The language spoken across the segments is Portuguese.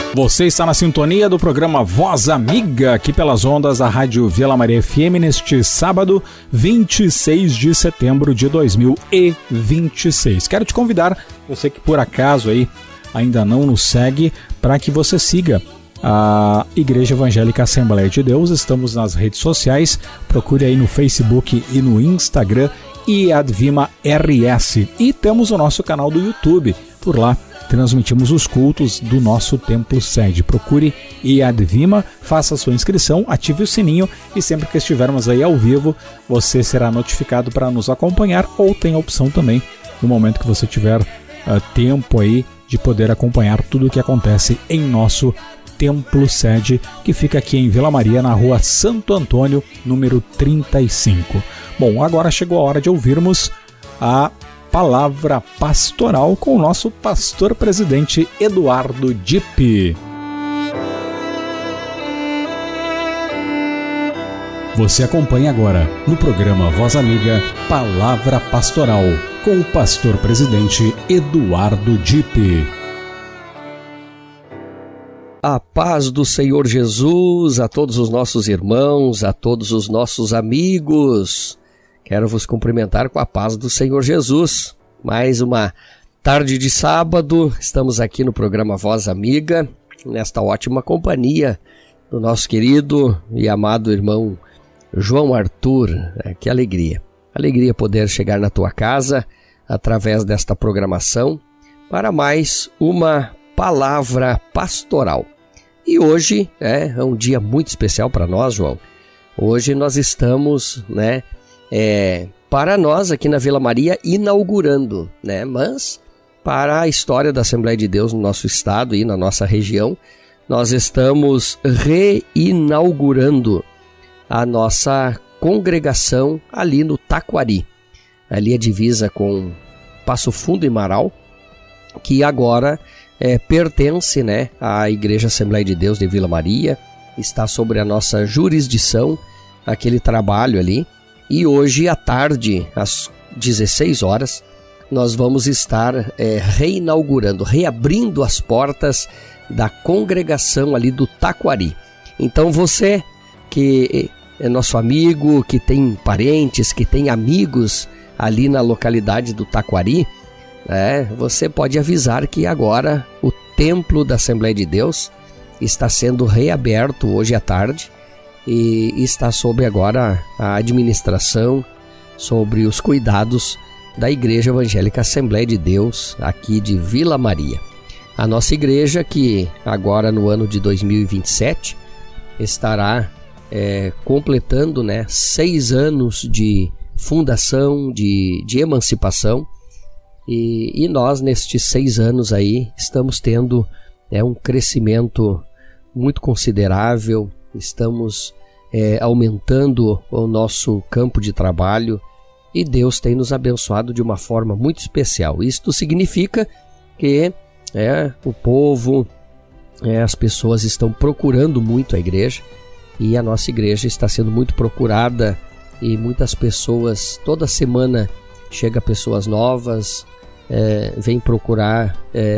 Você está na sintonia do programa Voz Amiga, aqui pelas ondas da Rádio Vila Maria FM, neste sábado, 26 de setembro de 2026. Quero te convidar, você que por acaso aí ainda não nos segue, para que você siga a Igreja Evangélica Assembleia de Deus. Estamos nas redes sociais, procure aí no Facebook e no Instagram, IADVIMA RS. E temos o nosso canal do YouTube, por lá transmitimos os cultos do nosso templo sede. Procure IADVIMA, faça a sua inscrição, ative o sininho e sempre que estivermos aí ao vivo, você será notificado para nos acompanhar, ou tem a opção também, no momento que você tiver tempo aí, de poder acompanhar tudo o que acontece em nosso templo sede, que fica aqui em Vila Maria, na rua Santo Antônio, número 35. Bom, agora chegou a hora de ouvirmos a palavra pastoral com o nosso pastor presidente Eduardo Dipp. Você acompanha agora no programa Voz Amiga, Palavra Pastoral, com o pastor presidente Eduardo Dipp. A paz do Senhor Jesus a todos os nossos irmãos, a todos os nossos amigos. Quero vos cumprimentar com a paz do Senhor Jesus. Mais uma tarde de sábado, estamos aqui no programa Voz Amiga, nesta ótima companhia do nosso querido e amado irmão João Arthur. Que alegria. Alegria poder chegar na tua casa através desta programação para mais uma palavra pastoral. E hoje é um dia muito especial para nós, João. Hoje nós estamos, para nós aqui na Vila Maria, inaugurando, mas para a história da Assembleia de Deus no nosso estado e na nossa região, nós estamos reinaugurando a nossa congregação ali no Taquari. Ali a divisa com Passo Fundo e Marau, que agora pertence à Igreja Assembleia de Deus de Vila Maria, está sobre a nossa jurisdição, aquele trabalho ali. E hoje à tarde, às 16 horas, nós vamos estar reinaugurando, reabrindo as portas da congregação ali do Taquari. Então você que é nosso amigo, que tem parentes, que tem amigos ali na localidade do Taquari, você pode avisar que agora o templo da Assembleia de Deus está sendo reaberto hoje à tarde, e está sob agora a administração, sobre os cuidados da Igreja Evangélica Assembleia de Deus, aqui de Vila Maria. A nossa igreja, que agora no ano de 2027 estará completando 6 anos de fundação, de emancipação, e nós nestes 6 anos aí estamos tendo um crescimento muito considerável. Estamos aumentando o nosso campo de trabalho e Deus tem nos abençoado de uma forma muito especial. Isto significa que o povo, as pessoas estão procurando muito a igreja, e a nossa igreja está sendo muito procurada, e muitas pessoas, toda semana chega pessoas novas, vêm procurar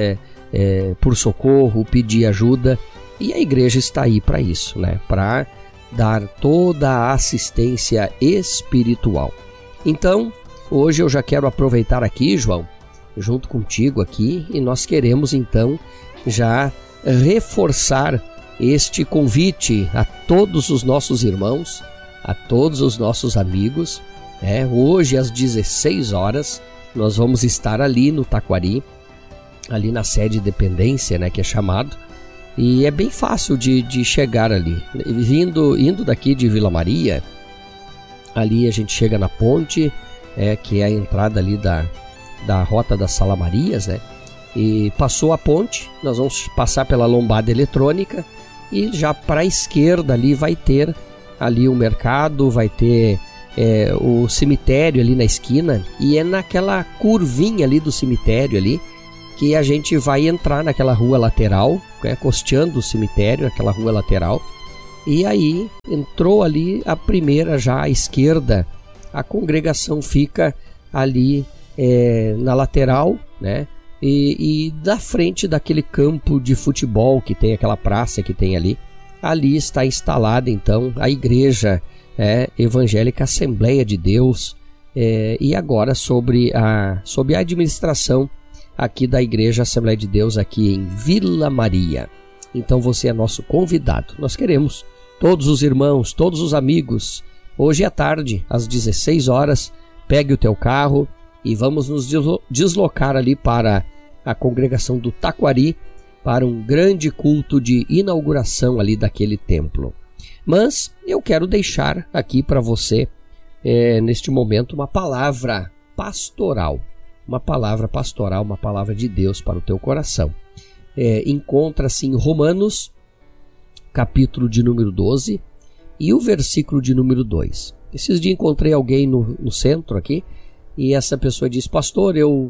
por socorro, pedir ajuda. E a igreja está aí para isso, para dar toda a assistência espiritual. Então, hoje eu já quero aproveitar aqui, João, junto contigo aqui, e nós queremos então já reforçar este convite a todos os nossos irmãos, a todos os nossos amigos. Hoje às 16 horas nós vamos estar ali no Taquari, ali na sede de dependência, que é chamado. E é bem fácil de chegar ali. Indo daqui de Vila Maria, ali a gente chega na ponte, que é a entrada ali da Rota das Salamarias, E passou a ponte, nós vamos passar pela lombada eletrônica, e já para a esquerda ali vai ter ali o mercado, vai ter o cemitério ali na esquina, e é naquela curvinha ali do cemitério ali que a gente vai entrar naquela rua lateral, costeando o cemitério, naquela rua lateral, e aí entrou ali a primeira já à esquerda, a congregação fica ali na lateral, e da frente daquele campo de futebol que tem, aquela praça que tem ali está instalada então a Igreja Evangélica Assembleia de Deus, e agora sob a administração aqui da Igreja Assembleia de Deus aqui em Vila Maria. Então você é nosso convidado. Nós queremos todos os irmãos, todos os amigos, hoje à tarde, às 16 horas, pegue o teu carro e vamos nos deslocar ali para a congregação do Taquari, para um grande culto de inauguração ali daquele templo. Mas eu quero deixar aqui para você, neste momento, uma palavra pastoral. Uma palavra pastoral, uma palavra de Deus para o teu coração. Encontra-se em Romanos, capítulo de número 12, e o versículo de número 2. Esses dias encontrei alguém no centro aqui, e essa pessoa disse: pastor, eu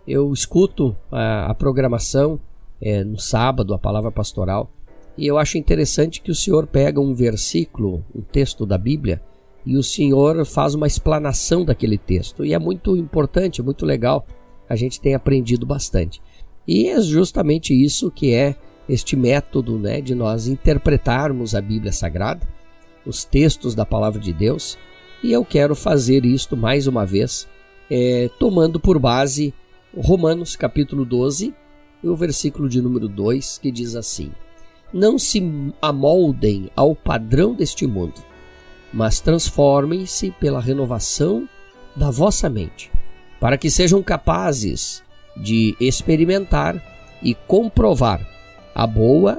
escuto a programação no sábado, a palavra pastoral, e eu acho interessante que o senhor pega um versículo, um texto da Bíblia, e o senhor faz uma explanação daquele texto, e é muito importante, é muito legal, a gente tem aprendido bastante. E é justamente isso que é este método, de nós interpretarmos a Bíblia Sagrada, os textos da Palavra de Deus, e eu quero fazer isto mais uma vez, tomando por base Romanos capítulo 12, e o versículo de número 2, que diz assim: não se amoldem ao padrão deste mundo, mas transformem-se pela renovação da vossa mente, para que sejam capazes de experimentar e comprovar a boa,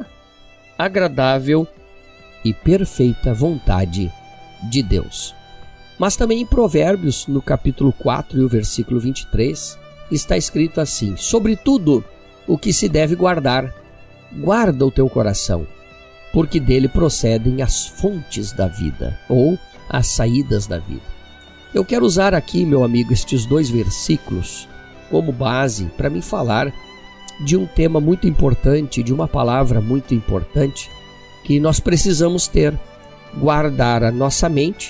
agradável e perfeita vontade de Deus. Mas também em Provérbios, no capítulo 4 e o versículo 23, está escrito assim: sobretudo o que se deve guardar, guarda o teu coração, porque dele procedem as fontes da vida, ou as saídas da vida. Eu quero usar aqui, meu amigo, estes 2 versículos como base para me falar de um tema muito importante, de uma palavra muito importante, que nós precisamos ter: guardar a nossa mente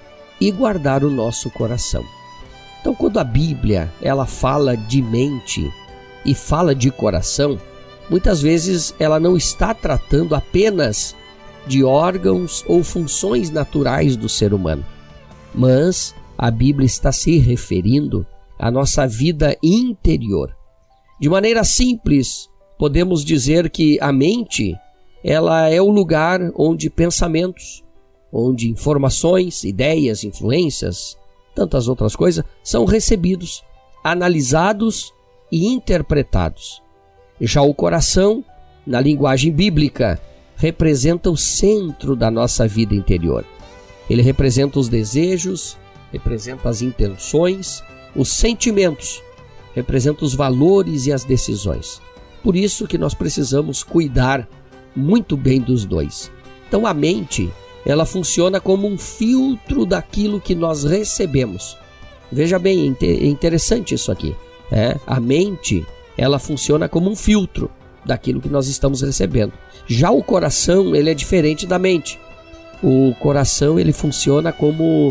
e guardar o nosso coração. Então, quando a Bíblia ela fala de mente e fala de coração, muitas vezes ela não está tratando apenas de órgãos ou funções naturais do ser humano, mas a Bíblia está se referindo à nossa vida interior. De maneira simples, podemos dizer que a mente ela é o lugar onde pensamentos, onde informações, ideias, influências, tantas outras coisas, são recebidos, analisados e interpretados. Já o coração, na linguagem bíblica, representa o centro da nossa vida interior. Ele representa os desejos, representa as intenções, os sentimentos, representa os valores e as decisões. Por isso que nós precisamos cuidar muito bem dos 2. Então a mente, ela funciona como um filtro daquilo que nós recebemos. Veja bem, é interessante isso aqui. A mente, ela funciona como um filtro daquilo que nós estamos recebendo. Já o coração, ele é diferente da mente. O coração, ele funciona como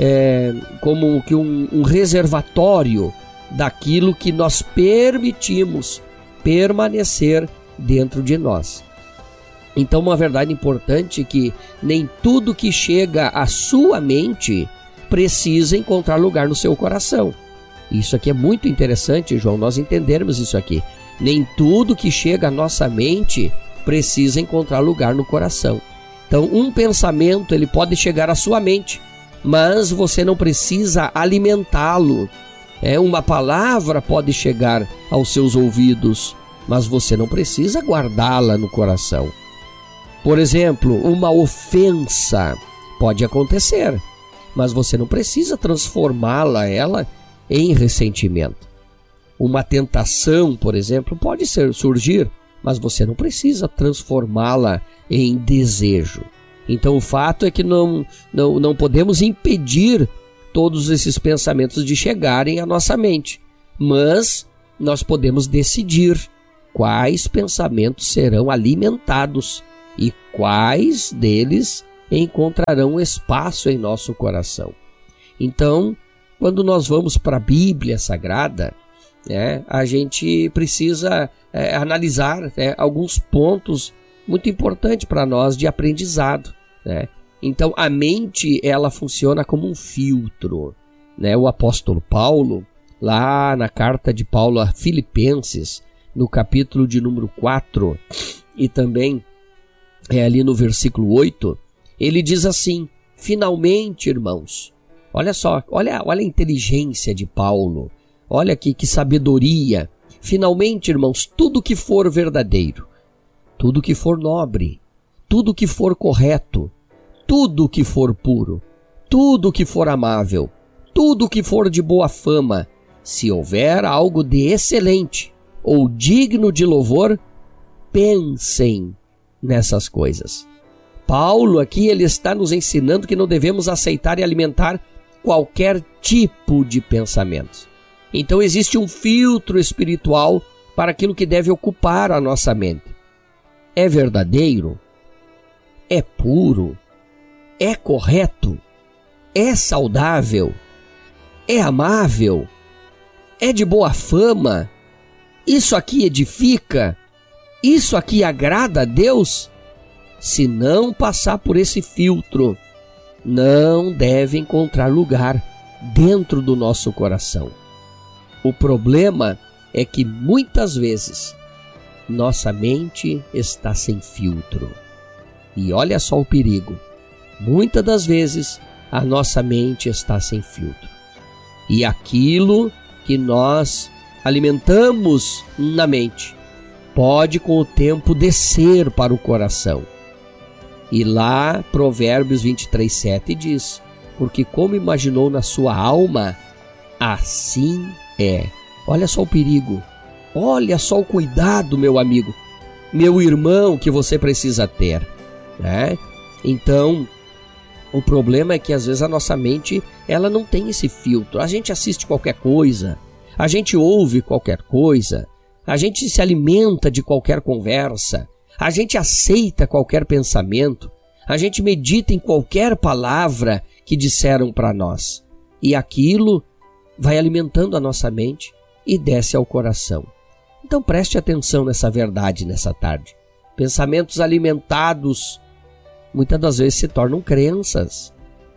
que um reservatório daquilo que nós permitimos permanecer dentro de nós. Então, uma verdade importante é que nem tudo que chega à sua mente precisa encontrar lugar no seu coração. Isso aqui é muito interessante, João, nós entendermos isso aqui. Nem tudo que chega à nossa mente precisa encontrar lugar no coração. Então, um pensamento ele pode chegar à sua mente, mas você não precisa alimentá-lo. Uma palavra pode chegar aos seus ouvidos, mas você não precisa guardá-la no coração. Por exemplo, uma ofensa pode acontecer, mas você não precisa transformá-la em ressentimento. Uma tentação, por exemplo, pode surgir, mas você não precisa transformá-la em desejo. Então o fato é que não podemos impedir todos esses pensamentos de chegarem à nossa mente, mas nós podemos decidir quais pensamentos serão alimentados e quais deles encontrarão espaço em nosso coração. Então, quando nós vamos para a Bíblia Sagrada, A gente precisa analisar alguns pontos muito importantes para nós de aprendizado. Então, a mente, ela funciona como um filtro. O apóstolo Paulo, lá na carta de Paulo a Filipenses, no capítulo de número 4, e também ali no versículo 8, ele diz assim: finalmente, irmãos, olha só, olha a inteligência de Paulo, olha aqui que sabedoria. Finalmente, irmãos, tudo que for verdadeiro, tudo que for nobre, tudo que for correto, tudo que for puro, tudo que for amável, tudo que for de boa fama, se houver algo de excelente ou digno de louvor, pensem nessas coisas. Paulo aqui, ele está nos ensinando que não devemos aceitar e alimentar qualquer tipo de pensamento. Então existe um filtro espiritual para aquilo que deve ocupar a nossa mente. É verdadeiro? É puro? É correto? É saudável? É amável? É de boa fama? Isso aqui edifica? Isso aqui agrada a Deus? Se não passar por esse filtro, não deve encontrar lugar dentro do nosso coração. O problema é que muitas vezes nossa mente está sem filtro. E olha só o perigo. Muitas das vezes a nossa mente está sem filtro. E aquilo que nós alimentamos na mente pode com o tempo descer para o coração. E lá Provérbios 23:7 diz: porque como imaginou na sua alma, assim é. Olha só o perigo, olha só o cuidado, meu amigo, meu irmão, que você precisa ter, Então, o problema é que às vezes a nossa mente, ela não tem esse filtro. A gente assiste qualquer coisa, a gente ouve qualquer coisa, a gente se alimenta de qualquer conversa, a gente aceita qualquer pensamento, a gente medita em qualquer palavra que disseram para nós. E aquilo vai alimentando a nossa mente e desce ao coração. Então preste atenção nessa verdade nessa tarde. Pensamentos alimentados muitas das vezes se tornam crenças.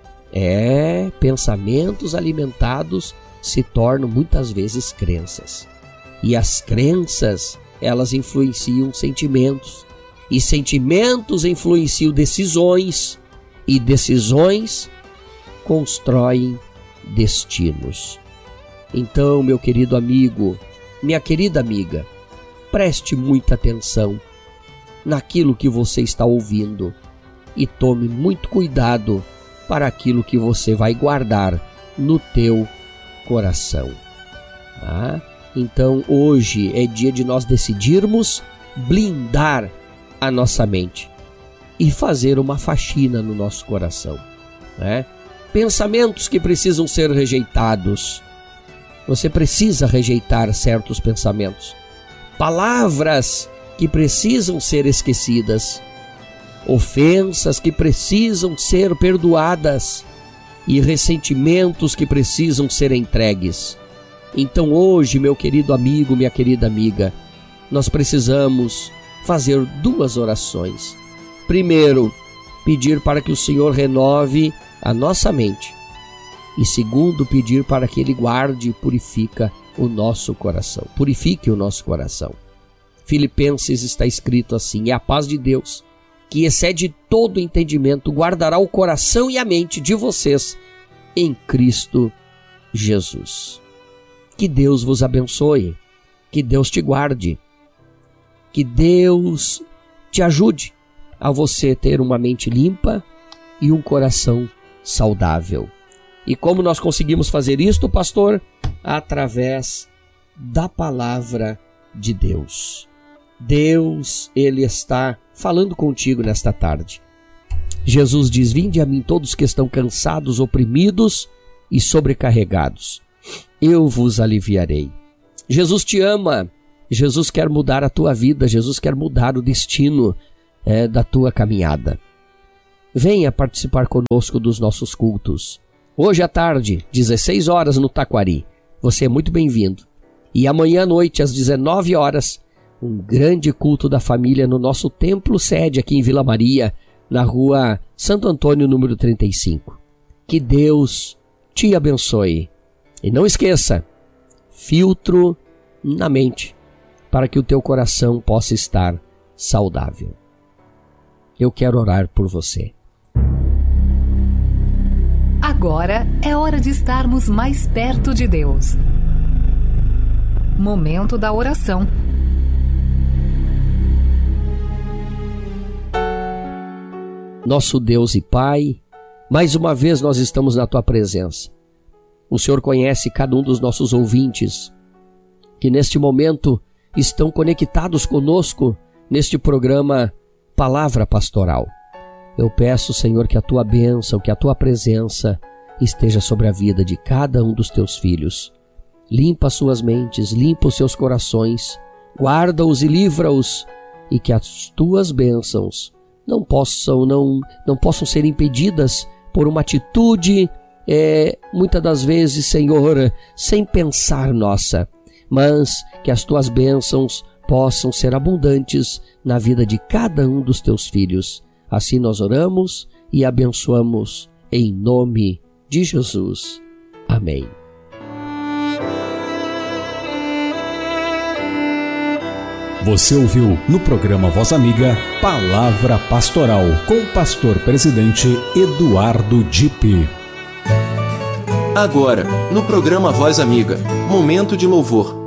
Pensamentos alimentados se tornam muitas vezes crenças. E as crenças, elas influenciam sentimentos. E sentimentos influenciam decisões. E decisões constroem destinos. Então, meu querido amigo, minha querida amiga, preste muita atenção naquilo que você está ouvindo e tome muito cuidado para aquilo que você vai guardar no teu coração. Então, hoje é dia de nós decidirmos blindar a nossa mente e fazer uma faxina no nosso coração. Pensamentos que precisam ser rejeitados. Você precisa rejeitar certos pensamentos. Palavras que precisam ser esquecidas. Ofensas que precisam ser perdoadas. E ressentimentos que precisam ser entregues. Então hoje, meu querido amigo, minha querida amiga, nós precisamos fazer 2 orações. Primeiro, pedir para que o Senhor renove a nossa mente. E segundo, pedir para que Ele guarde e purifique o nosso coração. Filipenses está escrito assim: e a paz de Deus, que excede todo entendimento, guardará o coração e a mente de vocês em Cristo Jesus. Que Deus vos abençoe, que Deus te guarde, que Deus te ajude a você ter uma mente limpa e um coração saudável. E como nós conseguimos fazer isto, pastor? Através da palavra de Deus. Deus, Ele está falando contigo nesta tarde. Jesus diz: vinde a mim todos que estão cansados, oprimidos e sobrecarregados. Eu vos aliviarei. Jesus te ama. Jesus quer mudar a tua vida. Jesus quer mudar o destino da tua caminhada. Venha participar conosco dos nossos cultos. Hoje à tarde, 16 horas no Taquari. Você é muito bem-vindo. E amanhã à noite, às 19 horas, um grande culto da família no nosso templo sede aqui em Vila Maria, na rua Santo Antônio, número 35. Que Deus te abençoe. E não esqueça, filtro na mente, para que o teu coração possa estar saudável. Eu quero orar por você. Agora é hora de estarmos mais perto de Deus. Momento da oração. Nosso Deus e Pai, mais uma vez nós estamos na Tua presença. O Senhor conhece cada um dos nossos ouvintes, que neste momento estão conectados conosco neste programa Palavra Pastoral. Eu peço, Senhor, que a Tua bênção, que a Tua presença esteja sobre a vida de cada um dos Teus filhos. Limpa as suas mentes, limpa os seus corações, guarda-os e livra-os, e que as Tuas bênçãos não possam ser impedidas por uma atitude, muitas das vezes, Senhor, sem pensar nossa, mas que as Tuas bênçãos possam ser abundantes na vida de cada um dos Teus filhos. Assim nós oramos e abençoamos em nome de Jesus. Amém. Você ouviu no programa Voz Amiga, Palavra Pastoral, com o pastor presidente Eduardo Dipp. Agora, no programa Voz Amiga, momento de louvor.